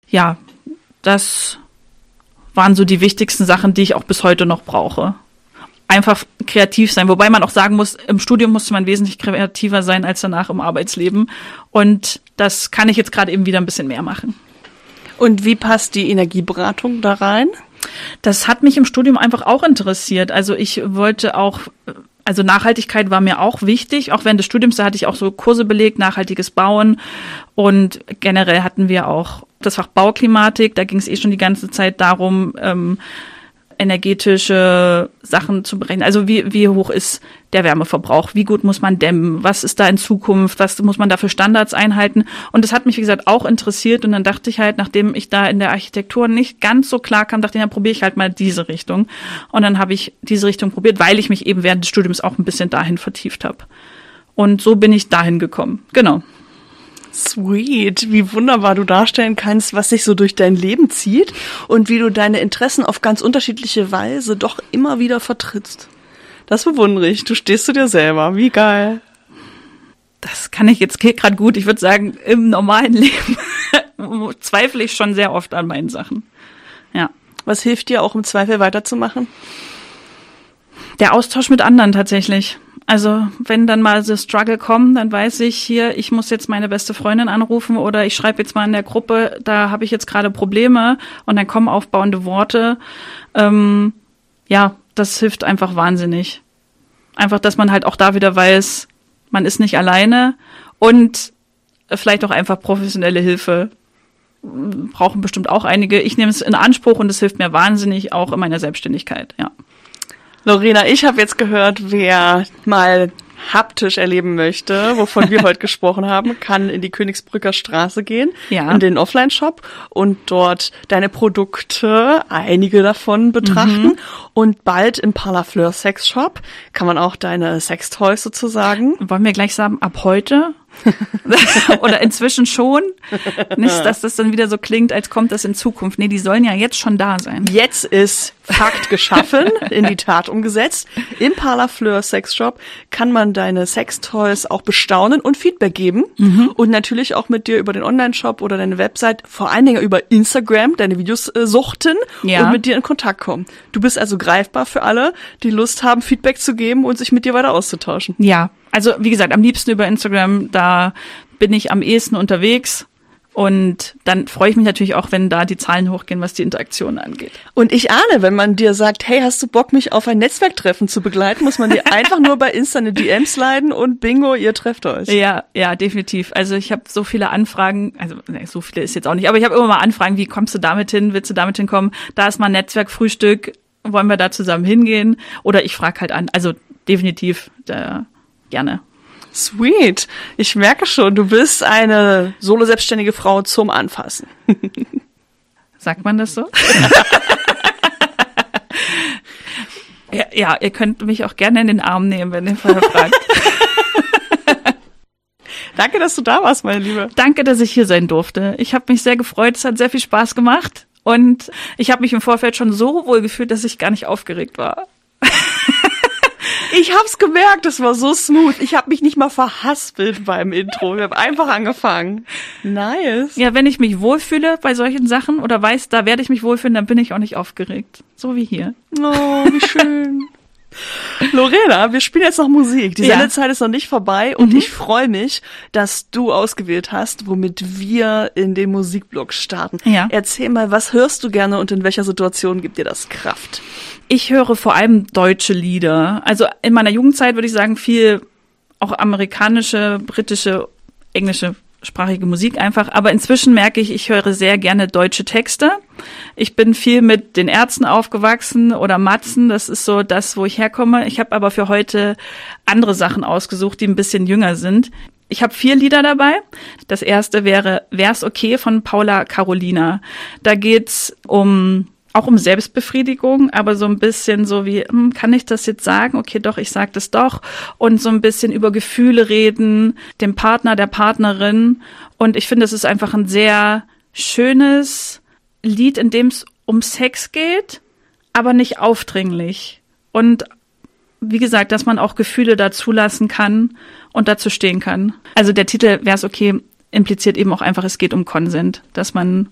ja, das waren so die wichtigsten Sachen, die ich auch bis heute noch brauche. Einfach kreativ sein, wobei man auch sagen muss, im Studium musste man wesentlich kreativer sein als danach im Arbeitsleben. Und das kann ich jetzt gerade eben wieder ein bisschen mehr machen. Und wie passt die Energieberatung da rein? Das hat mich im Studium einfach auch interessiert. Also ich wollte auch, also Nachhaltigkeit war mir auch wichtig. Auch während des Studiums, da hatte ich auch so Kurse belegt, nachhaltiges Bauen. Und generell hatten wir auch das Fach Bauklimatik. Da ging es schon die ganze Zeit darum, energetische Sachen zu berechnen. Also wie hoch ist der Wärmeverbrauch? Wie gut muss man dämmen? Was ist da in Zukunft? Was muss man da für Standards einhalten? Und das hat mich, wie gesagt, auch interessiert. Und dann dachte ich halt, nachdem ich da in der Architektur nicht ganz so klar kam, dachte ich, dann probiere ich halt mal diese Richtung. Und dann habe ich diese Richtung probiert, weil ich mich eben während des Studiums auch ein bisschen dahin vertieft habe. Und so bin ich dahin gekommen. Genau. Sweet, wie wunderbar du darstellen kannst, was sich so durch dein Leben zieht und wie du deine Interessen auf ganz unterschiedliche Weise doch immer wieder vertrittst. Das bewundere ich. Du stehst zu dir selber. Wie geil. Das kann ich jetzt gerade gut. Ich würde sagen, im normalen Leben zweifle ich schon sehr oft an meinen Sachen. Ja. Was hilft dir auch im Zweifel weiterzumachen? Der Austausch mit anderen tatsächlich. Also wenn dann mal so Struggle kommen, dann weiß ich hier, ich muss jetzt meine beste Freundin anrufen oder ich schreibe jetzt mal in der Gruppe, da habe ich jetzt gerade Probleme und dann kommen aufbauende Worte. Ja, das hilft einfach wahnsinnig. Einfach, dass man halt auch da wieder weiß, man ist nicht alleine und vielleicht auch einfach professionelle Hilfe brauchen bestimmt auch einige. Ich nehme es in Anspruch und es hilft mir wahnsinnig auch in meiner Selbstständigkeit, ja. Lorena, ich habe jetzt gehört, wer mal haptisch erleben möchte, wovon wir heute gesprochen haben, kann in die Königsbrücker Straße gehen, in den Offline-Shop und dort deine Produkte, einige davon betrachten. Und bald im Parlafleur Sex Shop kann man auch deine Sextoys sozusagen. Wollen wir gleich sagen, ab heute? Oder inzwischen schon? Nicht, dass das dann wieder so klingt, als kommt das in Zukunft. Nee, die sollen ja jetzt schon da sein. Jetzt ist Fakt geschaffen, in die Tat umgesetzt. Im Parlafleur Sex Shop kann man deine Sextoys auch bestaunen und Feedback geben. Und natürlich auch mit dir über den Online-Shop oder deine Website, vor allen Dingen über Instagram, deine Videos suchten und mit dir in Kontakt kommen. Du bist also greifbar für alle, die Lust haben, Feedback zu geben und sich mit dir weiter auszutauschen. Ja. Also wie gesagt, am liebsten über Instagram, da bin ich am ehesten unterwegs und dann freue ich mich natürlich auch, wenn da die Zahlen hochgehen, was die Interaktion angeht. Und ich ahne, wenn man dir sagt, hey, hast du Bock, mich auf ein Netzwerktreffen zu begleiten, muss man dir einfach nur bei Insta eine DM sliden und bingo, ihr trefft euch. Ja, definitiv. Also ich habe so viele Anfragen, also so viele ist jetzt auch nicht, aber ich habe immer mal Anfragen, wie kommst du damit hin, willst du damit hinkommen? Da ist mal ein Netzwerkfrühstück, wollen wir da zusammen hingehen? Oder ich frage halt an, also definitiv, gerne. Sweet. Ich merke schon, du bist eine solo-selbstständige Frau zum Anfassen. Sagt man das so? Ja, ihr könnt mich auch gerne in den Arm nehmen, wenn ihr vorher fragt. Danke, dass du da warst, meine Liebe. Danke, dass ich hier sein durfte. Ich habe mich sehr gefreut, es hat sehr viel Spaß gemacht und ich habe mich im Vorfeld schon so wohl gefühlt, dass ich gar nicht aufgeregt war. Ich hab's gemerkt, es war so smooth. Ich habe mich nicht mal verhaspelt beim Intro. Wir haben einfach angefangen. Nice. Ja, wenn ich mich wohlfühle bei solchen Sachen oder weiß, da werde ich mich wohlfühlen, dann bin ich auch nicht aufgeregt. So wie hier. Oh, wie schön. Lorena, wir spielen jetzt noch Musik. Die Sendezeit ist noch nicht vorbei und ich freue mich, dass du ausgewählt hast, womit wir in den Musikblog starten. Ja. Erzähl mal, was hörst du gerne und in welcher Situation gibt dir das Kraft? Ich höre vor allem deutsche Lieder. Also in meiner Jugendzeit würde ich sagen, viel auch amerikanische, britische, englische sprachige Musik einfach. Aber inzwischen merke ich höre sehr gerne deutsche Texte. Ich bin viel mit den Ärzten aufgewachsen oder Matzen. Das ist so das, wo ich herkomme. Ich habe aber für heute andere Sachen ausgesucht, die ein bisschen jünger sind. Ich habe 4 Lieder dabei. Das erste wäre Wär's okay von Paula Carolina. Da geht's auch um Selbstbefriedigung, aber so ein bisschen so wie, kann ich das jetzt sagen? Okay, doch, ich sag das doch. Und so ein bisschen über Gefühle reden, dem Partner, der Partnerin. Und ich finde, es ist einfach ein sehr schönes Lied, in dem es um Sex geht, aber nicht aufdringlich. Und wie gesagt, dass man auch Gefühle da zulassen kann und dazu stehen kann. Also der Titel, Wär's okay, impliziert eben auch einfach, es geht um Consent, dass man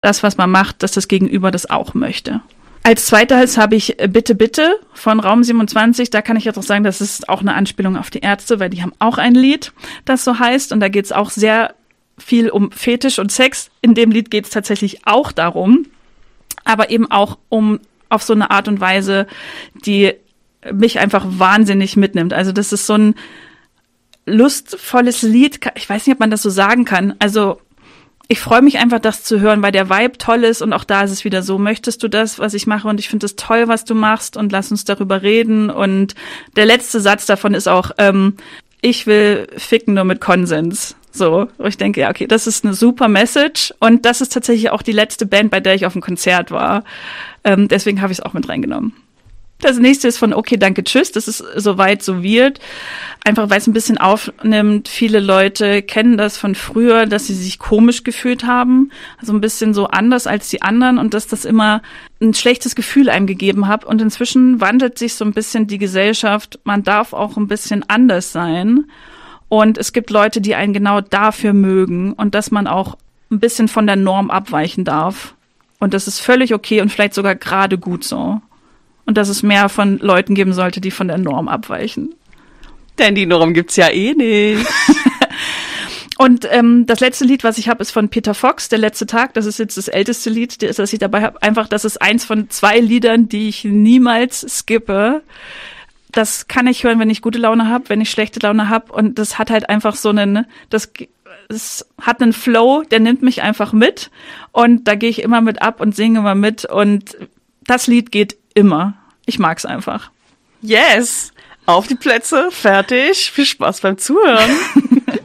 das, was man macht, dass das Gegenüber das auch möchte. Als zweites habe ich Bitte, Bitte von Raum 27. Da kann ich jetzt auch sagen, das ist auch eine Anspielung auf die Ärzte, weil die haben auch ein Lied, das so heißt. Und da geht es auch sehr viel um Fetisch und Sex. In dem Lied geht es tatsächlich auch darum, aber eben auch auf so eine Art und Weise, die mich einfach wahnsinnig mitnimmt. Also das ist so ein lustvolles Lied. Ich weiß nicht, ob man das so sagen kann. Also ich freue mich einfach, das zu hören, weil der Vibe toll ist und auch da ist es wieder so, möchtest du das, was ich mache und ich finde es toll, was du machst und lass uns darüber reden und der letzte Satz davon ist auch, ich will ficken nur mit Konsens. So, wo ich denke, ja, okay, das ist eine super Message und das ist tatsächlich auch die letzte Band, bei der ich auf dem Konzert war. Deswegen habe ich es auch mit reingenommen. Das nächste ist von Okay, danke, tschüss. Das ist soweit, so weird. Einfach, weil es ein bisschen aufnimmt. Viele Leute kennen das von früher, dass sie sich komisch gefühlt haben. Also ein bisschen so anders als die anderen und dass das immer ein schlechtes Gefühl einem gegeben hat. Und inzwischen wandelt sich so ein bisschen die Gesellschaft. Man darf auch ein bisschen anders sein. Und es gibt Leute, die einen genau dafür mögen und dass man auch ein bisschen von der Norm abweichen darf. Und das ist völlig okay und vielleicht sogar gerade gut so. Und dass es mehr von Leuten geben sollte, die von der Norm abweichen. Denn die Norm gibt's ja eh nicht. Und das letzte Lied, was ich habe, ist von Peter Fox, Der letzte Tag. Das ist jetzt das älteste Lied, das ich dabei habe. Einfach, das ist eins von 2 Liedern, die ich niemals skippe. Das kann ich hören, wenn ich gute Laune habe, wenn ich schlechte Laune habe. Und das hat halt einfach so es hat einen Flow, der nimmt mich einfach mit. Und da gehe ich immer mit ab und singe immer mit. Und das Lied geht immer. Ich mag's einfach. Yes! Auf die Plätze, fertig. Viel Spaß beim Zuhören.